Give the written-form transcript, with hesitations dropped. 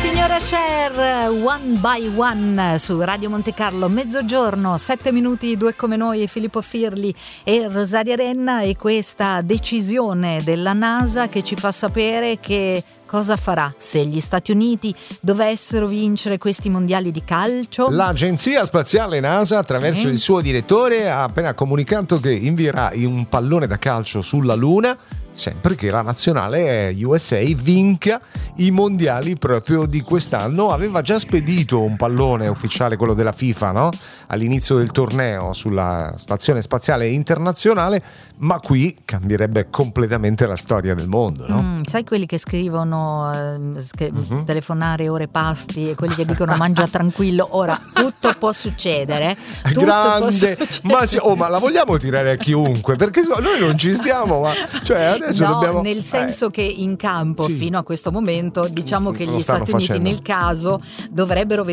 Signora Cher, One by One su Radio Monte Carlo, mezzogiorno, 7 minuti, 2 come noi, Filippo Firli e Rosaria Renna, e questa decisione della NASA che ci fa sapere che cosa farà se gli Stati Uniti dovessero vincere questi mondiali di calcio. L'agenzia spaziale NASA, attraverso il suo direttore, ha appena comunicato che invierà un pallone da calcio sulla Luna, sempre che la nazionale USA vinca i mondiali proprio di quest'anno. Aveva già spedito un pallone ufficiale, quello della FIFA, no? All'inizio del torneo sulla stazione spaziale internazionale, ma qui cambierebbe completamente la storia del mondo, no? Sai quelli che scrivono telefonare ore pasti e quelli che dicono mangia tranquillo? Ora tutto può succedere, tutto grande può succedere. ma la vogliamo tirare a chiunque, perché noi non ci stiamo, ma cioè adesso dobbiamo, nel senso che in campo fino a questo momento diciamo che lo gli stanno Stati Uniti facendo. nel caso dovrebbero